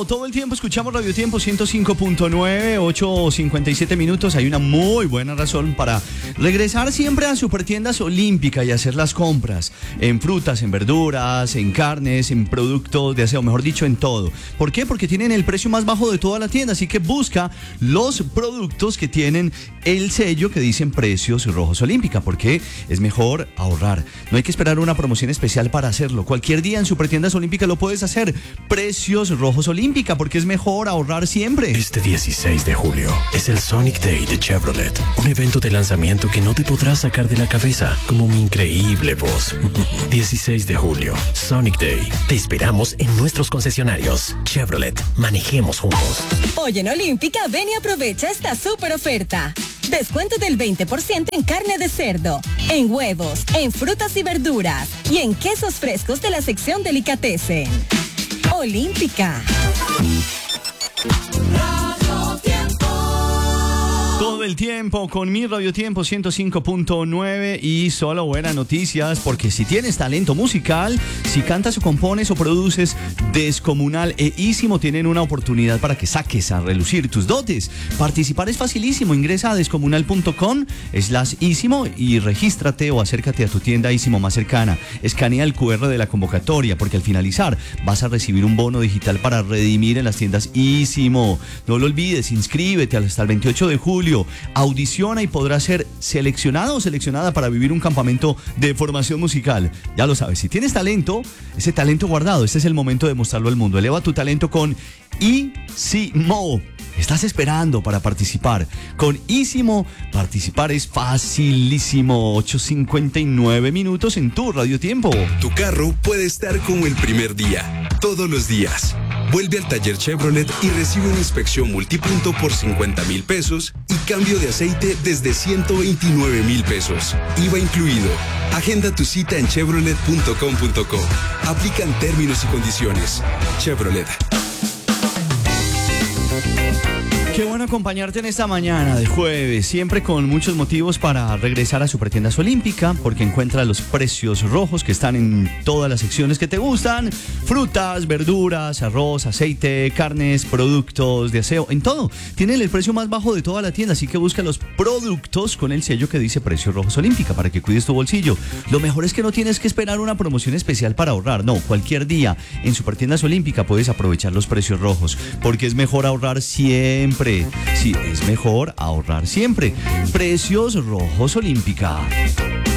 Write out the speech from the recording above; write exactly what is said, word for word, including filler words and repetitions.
tiempo, todo el tiempo escuchamos Radio Tiempo ciento cinco punto nueve, ocho cincuenta y siete minutos. Hay una muy buena razón para regresar siempre a Supertiendas Olímpica y hacer las compras en frutas, en verduras, en carnes, en productos de aseo, mejor dicho, en todo. ¿Por qué? Porque tienen el precio más bajo de toda la tienda, así que busca los productos que tienen el sello que dicen Precios Rojos Olímpica, porque es mejor ahorrar. No hay que esperar una promoción especial para hacerlo. Cualquier día en Supertiendas Olímpica lo puedes hacer. Precios Rojos Olímpica, porque es mejor ahorrar siempre. Este dieciséis de julio es el Sonic Day de Chevrolet, un evento de lanzamiento que no te podrás sacar de la cabeza, como mi increíble voz. dieciséis de julio, Sonic Day. Te esperamos en nuestros concesionarios. Chevrolet, manejemos juntos. Hoy en Olímpica, ven y aprovecha esta súper oferta. Descuento del veinte por ciento en carne de cerdo, en huevos, en frutas y verduras y en quesos frescos de la sección Delicatessen. Olímpica. Todo el tiempo con mi Radio Tiempo ciento cinco punto nueve y solo buenas noticias, porque si tienes talento musical, si cantas o compones o produces, Descomunal e Ísimo tienen una oportunidad para que saques a relucir tus dotes. Participar es facilísimo, ingresa a descomunal punto com slash Ísimo y regístrate o acércate a tu tienda Ísimo más cercana. Escanea el cu erre de la convocatoria, porque al finalizar vas a recibir un bono digital para redimir en las tiendas Ísimo. No lo olvides, inscríbete hasta el veintiocho de julio. Audiciona y podrás ser seleccionado o seleccionada para vivir un campamento de formación musical. Ya lo sabes, si tienes talento, ese talento guardado, este es el momento de mostrarlo al mundo. Eleva tu talento con Ísimo. ¿Estás esperando para participar? Con Ísimo, participar es facilísimo. ocho cincuenta y nueve minutos en tu Radio Tiempo. Tu carro puede estar como el primer día, todos los días. Vuelve al taller Chevrolet y recibe una inspección multipunto por cincuenta mil pesos y cambio de aceite desde ciento veintinueve mil pesos. I V A incluido. Agenda tu cita en chevrolet punto com punto co. Aplican términos y condiciones. Chevrolet. Qué bueno acompañarte en esta mañana de jueves, siempre con muchos motivos para regresar a Supertiendas Olímpica, porque encuentra los precios rojos que están en todas las secciones que te gustan: frutas, verduras, arroz, aceite, carnes, productos de aseo, en todo. Tienen el precio más bajo de toda la tienda, así que busca los productos con el sello que dice Precios Rojos Olímpica para que cuides tu bolsillo. Lo mejor es que no tienes que esperar una promoción especial para ahorrar, no, cualquier día en Supertiendas Olímpica puedes aprovechar los precios rojos, porque es mejor ahorrar siempre. Sí, es mejor ahorrar siempre. Precios Rojos Olímpica.